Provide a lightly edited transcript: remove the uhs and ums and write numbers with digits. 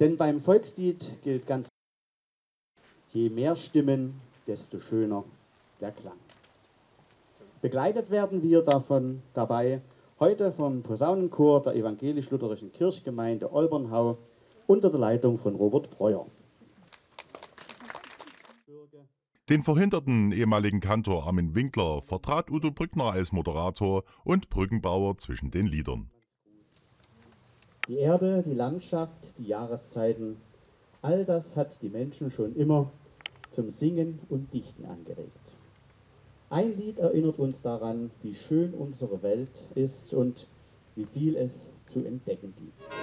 Denn beim Volkslied gilt ganz, je mehr Stimmen, desto schöner der Klang. Begleitet werden wir dabei heute vom Posaunenchor der evangelisch-lutherischen Kirchgemeinde Olbernhau unter der Leitung von Robert Breuer. Den verhinderten ehemaligen Kantor Armin Winkler vertrat Udo Brückner als Moderator und Brückenbauer zwischen den Liedern. Die Erde, die Landschaft, die Jahreszeiten, all das hat die Menschen schon immer zum Singen und Dichten angeregt. Ein Lied erinnert uns daran, wie schön unsere Welt ist und wie viel es zu entdecken gibt.